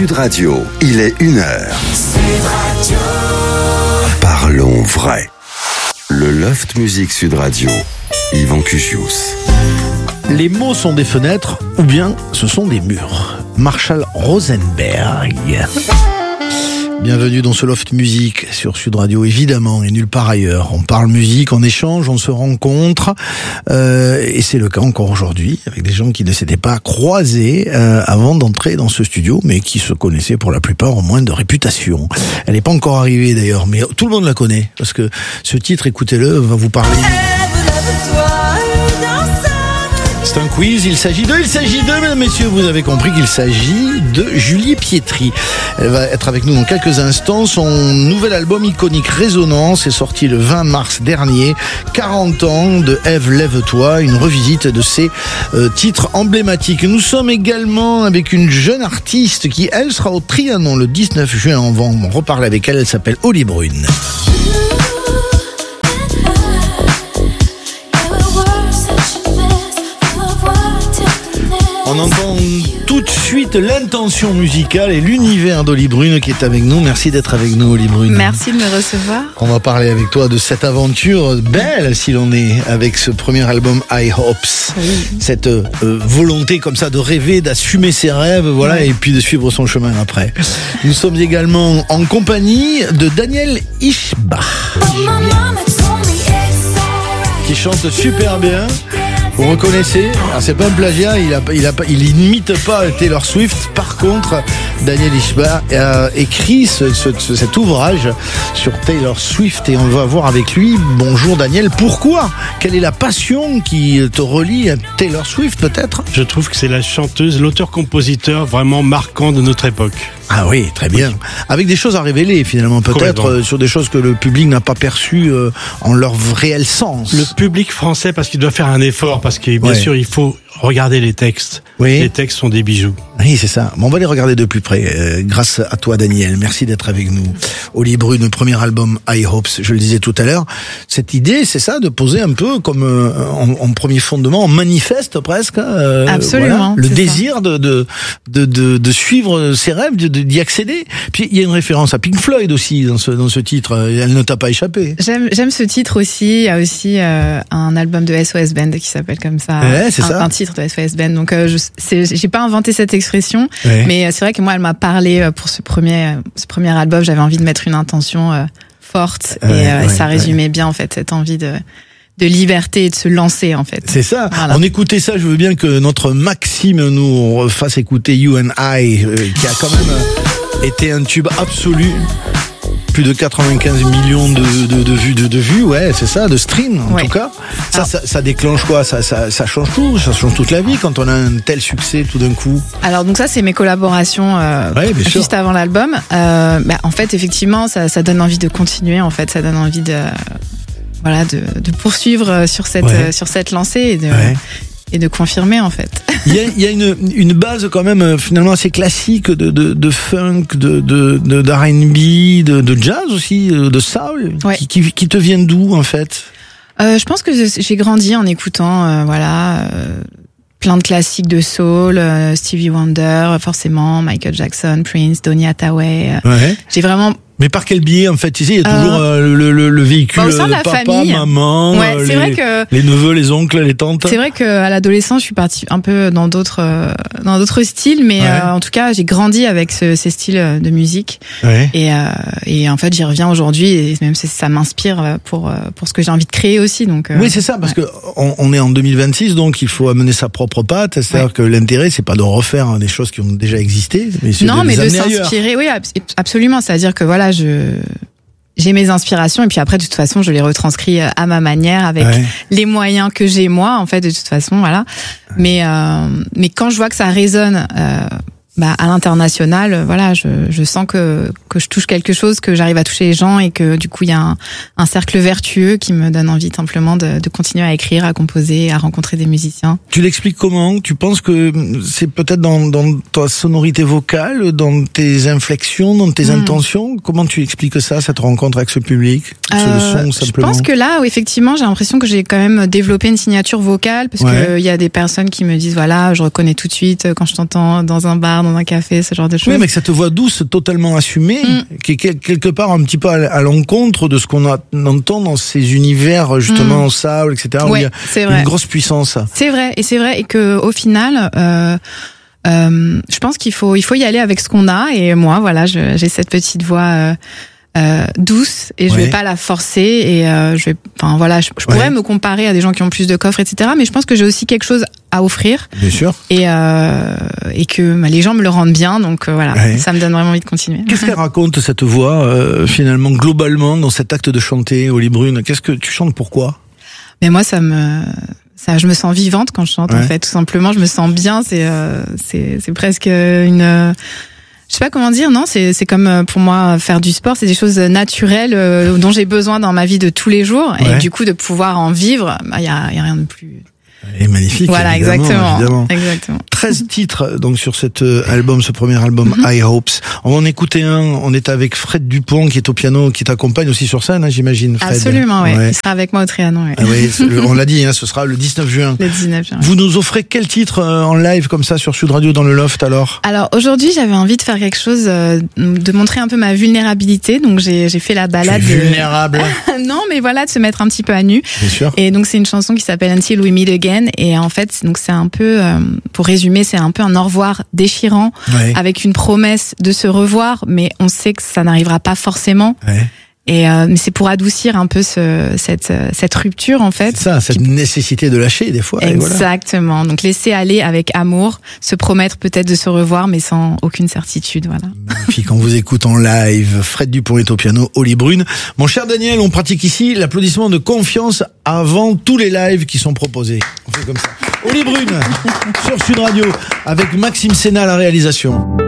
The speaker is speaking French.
Sud Radio, il est 1h. Sud Radio. Parlons vrai. Le Loft Music Sud Radio, Yvan Cuchius. Les mots sont des fenêtres ou bien ce sont des murs. Marshall Rosenberg. Bienvenue dans ce Loft Music sur Sud Radio, évidemment, et nulle part ailleurs. On parle musique, on échange, on se rencontre, et c'est le cas encore aujourd'hui, avec des gens qui ne s'étaient pas croisés avant d'entrer dans ce studio, mais qui se connaissaient pour la plupart au moins de réputation. Elle n'est pas encore arrivée d'ailleurs, mais tout le monde la connaît, parce que ce titre, écoutez-le, va vous parler... C'est un quiz, il s'agit de, mesdames, messieurs, vous avez compris qu'il s'agit de Julie Pietri. Elle va être avec nous dans quelques instants. Son nouvel album iconique Résonance est sorti le 20 mars dernier. 40 ans de Ève, lève-toi, une revisite de ses titres emblématiques. Nous sommes également avec une jeune artiste qui, elle, sera au Trianon le 19 juin. On va en reparler avec elle, elle s'appelle Oli Brune. On entend tout de suite l'intention musicale et l'univers d'Oli Brune qui est avec nous. Merci d'être avec nous, Oli Brune. Merci de me recevoir. On va parler avec toi de cette aventure belle, si l'on est, avec ce premier album High Hopes. Oui. Cette volonté comme ça de rêver, d'assumer ses rêves, voilà, et puis de suivre son chemin après. Nous sommes également en compagnie de Daniel Ishbach, qui chante super bien. Vous reconnaissez? Alors c'est pas un plagiat, il imite pas Taylor Swift. Par contre, Daniel Ishbach a écrit cet ouvrage sur Taylor Swift et on va voir avec lui. Bonjour Daniel, pourquoi? Quelle est la passion qui te relie à Taylor Swift peut-être? Je trouve que c'est la chanteuse, l'auteur-compositeur vraiment marquant de notre époque. Ah oui, très bien. Oui. Avec des choses à révéler finalement, peut-être sur des choses que le public n'a pas perçues en leur réel sens. Le public français, parce qu'il doit faire un effort, parce que bien sûr il faut regarder les textes. Oui. Les textes sont des bijoux. Oui, c'est ça. Bon, on va les regarder de plus près. Grâce à toi, Daniel. Merci d'être avec nous. Oli Brune, premier album High Hopes, je le disais tout à l'heure. Cette idée, c'est ça, de poser un peu comme en premier fondement, en manifeste presque. Absolument. Voilà, le désir de suivre ses rêves, d'y accéder. Puis il y a une référence à Pink Floyd aussi dans ce titre. Elle ne t'a pas échappé. J'aime ce titre aussi. Il y a aussi un album de SOS Band qui s'appelle comme ça. Ouais, c'est ça. Un titre de SOS Band. Donc j'ai pas inventé cette expression, mais c'est vrai que moi elle m'a parlé pour ce premier album. J'avais envie de mettre une intention forte et ça résumait bien en fait cette envie de liberté et de se lancer en fait. C'est ça. Voilà. On écoutait ça, je veux bien que notre Maxime nous fasse écouter You and I, qui a quand même été un tube absolu. Plus de 95 millions de vues, ouais, c'est ça, de streams en tout cas. Ça déclenche quoi? Ça change tout, ça change toute la vie quand on a un tel succès tout d'un coup. Alors donc ça c'est mes collaborations juste avant l'album. En fait effectivement ça donne envie de continuer en fait, ça donne envie de poursuivre sur cette lancée et de confirmer en fait. Il y a une base quand même finalement assez classique de funk, de R&B, de jazz aussi, de soul, qui te viennent d'où en fait? Je pense que j'ai grandi en écoutant plein de classiques de soul, Stevie Wonder forcément, Michael Jackson, Prince, Donny Hathaway. J'ai vraiment... Mais par quel biais en fait? Tu sais, il y a toujours le véhicule, au sein de la papa, famille. maman, c'est vrai que les neveux, les oncles, les tantes. C'est vrai qu'à l'adolescence, je suis partie un peu dans d'autres styles, mais en tout cas, j'ai grandi avec ces styles de musique. Et en fait, j'y reviens aujourd'hui et même ça m'inspire pour ce que j'ai envie de créer aussi. Donc oui, c'est ça, parce que on est en 2026, donc il faut amener sa propre patte. C'est-à-dire que l'intérêt, c'est pas de refaire des choses qui ont déjà existé, mais c'est de s'inspirer. Oui, absolument. C'est-à-dire que voilà, j'ai mes inspirations et puis après de toute façon je les retranscris à ma manière avec les moyens que j'ai moi en fait de toute façon voilà. Mais quand je vois que ça résonne à l'international, voilà, je sens que je touche quelque chose, que j'arrive à toucher les gens et que du coup il y a un cercle vertueux qui me donne envie simplement de continuer à écrire, à composer, à rencontrer des musiciens. Tu l'expliques comment? Tu penses que c'est peut-être dans ta sonorité vocale, dans tes inflexions, dans tes intentions? Comment tu expliques ça, cette rencontre avec ce public, ce son simplement? Je pense que là, effectivement, j'ai l'impression que j'ai quand même développé une signature vocale parce que il y a des personnes qui me disent voilà, je reconnais tout de suite quand je t'entends dans un bar, verre dans un café, ce genre de choses. Oui, mais que cette voix douce, totalement assumée, qui est quelque part un petit peu à l'encontre de ce qu'on entend dans ces univers, justement, sable, etc., où il y a une grosse puissance. C'est vrai, et que, au final, je pense qu'il faut y aller avec ce qu'on a, et moi, voilà, j'ai cette petite voix, douce, et je vais pas la forcer, et je pourrais me comparer à des gens qui ont plus de coffres, etc., mais je pense que j'ai aussi quelque chose à offrir. Bien sûr. Et que les gens me le rendent bien, donc voilà, ça me donne vraiment envie de continuer. Qu'est-ce qu'elle raconte, cette voix, finalement, globalement, dans cet acte de chanter, Oli Brune? Qu'est-ce que tu chantes, pourquoi? Mais moi, je me sens vivante quand je chante, en fait, tout simplement, je me sens bien, c'est presque une... Je sais pas comment dire, non, c'est comme pour moi faire du sport, c'est des choses naturelles dont j'ai besoin dans ma vie de tous les jours, et du coup de pouvoir en vivre, y a rien de plus. Et magnifique. Voilà, évidemment. 13 titres donc sur cet album, ce premier album, High Hopes. On va en écouter un. On est avec Fred Dupont qui est au piano, qui t'accompagne aussi sur scène, hein, j'imagine. Fred. Absolument, oui. Il sera avec moi au Trianon. Oui. Ah oui, on l'a dit, hein, ce sera le 19 juin. Le 19 juin. Vous nous offrez quel titre en live comme ça sur Sud Radio dans le Loft alors? Alors aujourd'hui, j'avais envie de faire quelque chose, de montrer un peu ma vulnérabilité. Donc j'ai fait la balade. Vulnérable. Non, mais voilà, de se mettre un petit peu à nu. Bien sûr. Et donc c'est une chanson qui s'appelle Until We Meet Again. Et en fait, donc c'est un peu, pour résumer, c'est un peu un au revoir déchirant, avec une promesse de se revoir, mais on sait que ça n'arrivera pas forcément. Et mais c'est pour adoucir un peu cette rupture, en fait. C'est ça, cette nécessité de lâcher des fois. Exactement. Voilà. Donc laisser aller avec amour, se promettre peut-être de se revoir, mais sans aucune certitude. Voilà. Magnifique. On vous écoute en live. Fred Dupont est au piano, Oli Brune. Mon cher Daniel, on pratique ici l'applaudissement de confiance avant tous les lives qui sont proposés. On fait comme ça. Oli Brune sur Sud Radio avec Maxime Sénat à la réalisation.